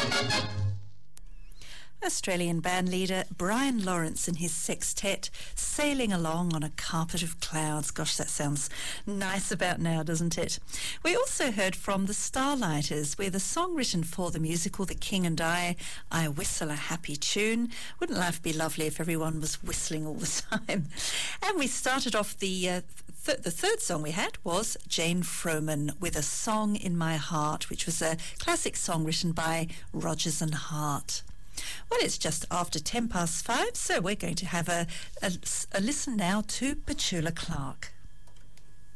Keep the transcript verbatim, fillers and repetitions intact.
Australian bandleader Brian Lawrence and his sextet sailing along on a carpet of clouds. Gosh, that sounds nice about now, doesn't it? We also heard from the Starlighters with a song written for the musical The King and I, I Whistle a Happy Tune. Wouldn't life be lovely if everyone was whistling all the time? And we started off the uh, th- the third song we had was Jane Froman with A Song in My Heart, which was a classic song written by Rodgers and Hart. Well, it's just after ten past five, so we're going to have a, a, a listen now to Petula Clark.